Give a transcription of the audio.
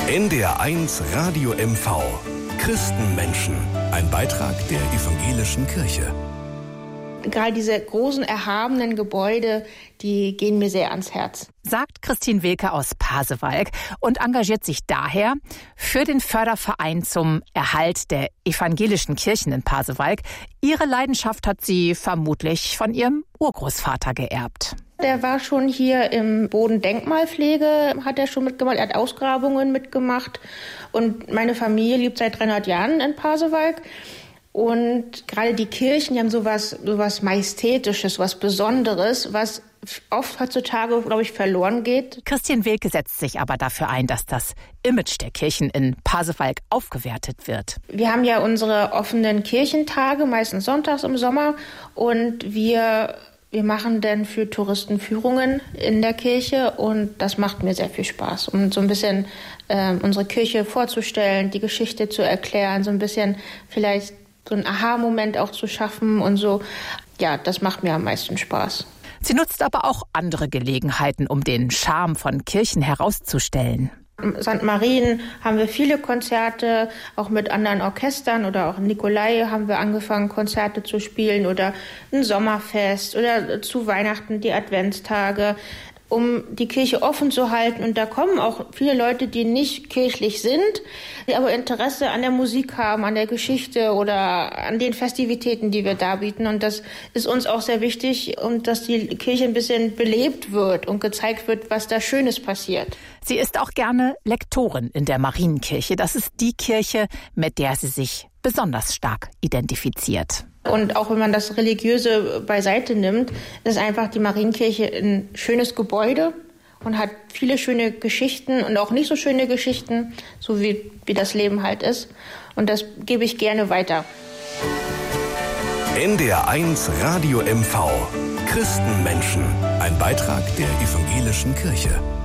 NDR1 Radio MV. Christenmenschen. Ein Beitrag der Evangelischen Kirche. Gerade diese großen, erhabenen Gebäude, die gehen mir sehr ans Herz. Sagt Christine Wilke aus Pasewalk und engagiert sich daher für den Förderverein zum Erhalt der evangelischen Kirchen in Pasewalk. Ihre Leidenschaft hat sie vermutlich von ihrem Urgroßvater geerbt. Der war schon hier im Bodendenkmalpflege, hat er schon mitgemacht, er hat Ausgrabungen mitgemacht. Und meine Familie lebt seit 300 Jahren in Pasewalk. Und gerade die Kirchen, die haben sowas Majestätisches, was Besonderes, was oft heutzutage, glaube ich, verloren geht. Christine Wilke setzt sich aber dafür ein, dass das Image der Kirchen in Pasewalk aufgewertet wird. Wir haben ja unsere offenen Kirchentage, meistens sonntags im Sommer. Und wir machen dann für Touristen Führungen in der Kirche. Und das macht mir sehr viel Spaß, um so ein bisschen unsere Kirche vorzustellen, die Geschichte zu erklären, so ein bisschen vielleicht so einen Aha-Moment auch zu schaffen und so. Ja, das macht mir am meisten Spaß. Sie nutzt aber auch andere Gelegenheiten, um den Charme von Kirchen herauszustellen. Im St. Marien haben wir viele Konzerte, auch mit anderen Orchestern, oder auch in Nikolai haben wir angefangen, Konzerte zu spielen, oder ein Sommerfest oder zu Weihnachten die Adventstage, um die Kirche offen zu halten. Und da kommen auch viele Leute, die nicht kirchlich sind, die aber Interesse an der Musik haben, an der Geschichte oder an den Festivitäten, die wir darbieten. Und das ist uns auch sehr wichtig, und dass die Kirche ein bisschen belebt wird und gezeigt wird, was da Schönes passiert. Sie ist auch gerne Lektorin in der Marienkirche. Das ist die Kirche, mit der sie sich besonders stark identifiziert. Und auch wenn man das Religiöse beiseite nimmt, ist einfach die Marienkirche ein schönes Gebäude und hat viele schöne Geschichten und auch nicht so schöne Geschichten, so wie das Leben halt ist. Und das gebe ich gerne weiter. NDR1 Radio MV. Christenmenschen. Ein Beitrag der Evangelischen Kirche.